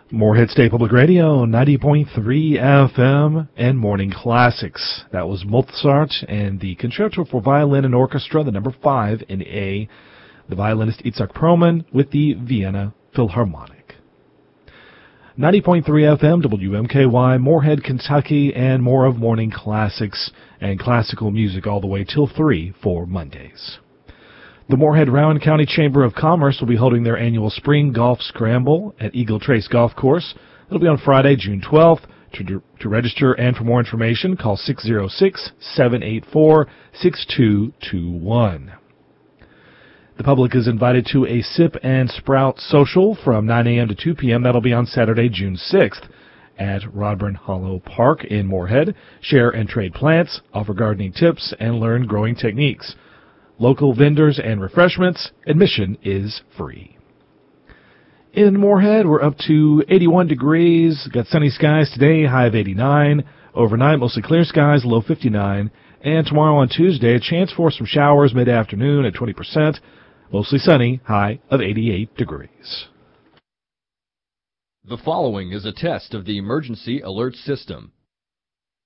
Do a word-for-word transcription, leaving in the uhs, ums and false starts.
Moorhead State Public Radio, ninety point three F M, and Morning Classics. That was Mozart and the Concerto for Violin and Orchestra, the number five in A, the violinist Itzhak Perlman with the Vienna Philharmonic. ninety point three F M, W M K Y, Moorhead, Kentucky, and more of Morning Classics and classical music all the way till three for Mondays. The Moorhead-Rowan County Chamber of Commerce will be holding their annual Spring Golf Scramble at Eagle Trace Golf Course. It'll be on Friday, June twelfth. To, to register and for more information, call six oh six, seven eight four, six two two one. The public is invited to a Sip and Sprout social from nine a.m. to two p.m. That'll be on Saturday, June sixth at Rodburn Hollow Park in Moorhead. Share and trade plants, offer gardening tips, and learn growing techniques. Local vendors and refreshments. Admission is free. In Moorhead, we're up to eighty-one degrees. Got sunny skies today, high of eighty-nine. Overnight, mostly clear skies, low fifty-nine. And tomorrow on Tuesday, a chance for some showers mid-afternoon at twenty percent. Mostly sunny, high of eighty-eight degrees. The following is a test of the emergency alert system.